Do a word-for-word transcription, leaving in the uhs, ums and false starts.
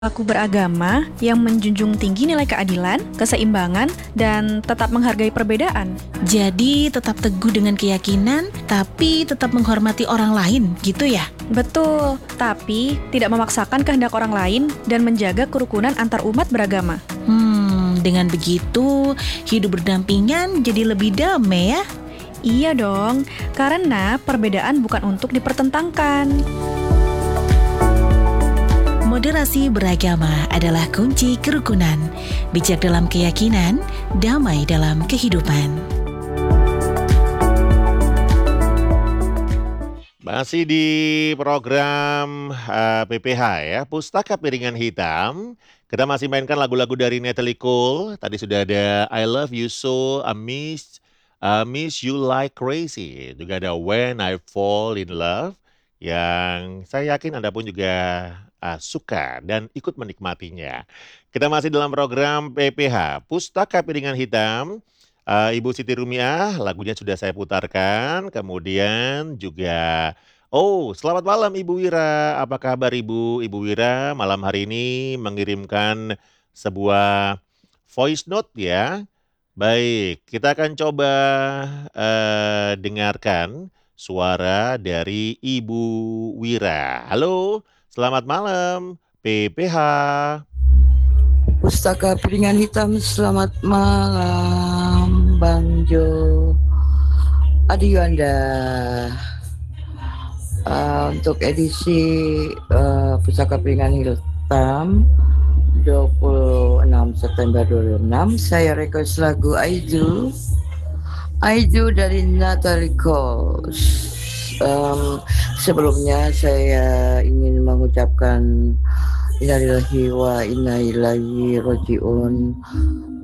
Aku beragama yang menjunjung tinggi nilai keadilan, keseimbangan, dan tetap menghargai perbedaan. Jadi tetap teguh dengan keyakinan, tapi tetap menghormati orang lain, gitu ya? Betul, tapi tidak memaksakan kehendak orang lain dan menjaga kerukunan antar umat beragama. Hmm, dengan begitu, hidup berdampingan jadi lebih damai ya? Iya dong, karena perbedaan bukan untuk dipertentangkan. Moderasi beragama adalah kunci kerukunan, bijak dalam keyakinan, damai dalam kehidupan. Masih di program uh, P P H ya, Pustaka Piringan Hitam. Kita masih mainkan lagu-lagu dari Natalie Cole. Tadi sudah ada I Love You So, I Miss, I Miss You Like Crazy. Juga ada When I Fall in Love, yang saya yakin Anda pun juga uh, suka dan ikut menikmatinya. Kita masih dalam program P P H, Pustaka Piringan Hitam. Uh, Ibu Siti Rumiah, lagunya sudah saya putarkan. Kemudian juga, oh selamat malam Ibu Wira. Apa kabar Ibu? Ibu Wira malam hari ini mengirimkan sebuah voice note ya. Baik, kita akan coba uh, dengarkan suara dari Ibu Wira. Halo, selamat malam P P H. Pustaka Piringan Hitam, selamat malam Bang Jo. Adi Yuanda. Uh, untuk edisi uh, Pustaka Piringan Hitam dua puluh enam September dua ribu enam, saya request lagu I Do I Do dari Natalie Cole. Um, sebelumnya saya ingin mengucapkan innalillahi wa inna ilaihi raji'un